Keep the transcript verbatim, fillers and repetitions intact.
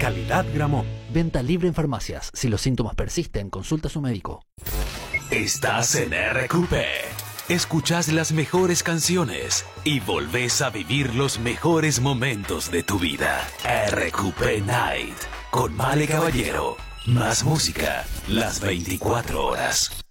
Calidad Gramont. Venta libre en farmacias. Si los síntomas persisten, consulta a su médico. Estás en R Q P. Escuchás las mejores canciones y volvés a vivir los mejores momentos de tu vida. R Q P Night con Male Caballero. Más música las veinticuatro horas.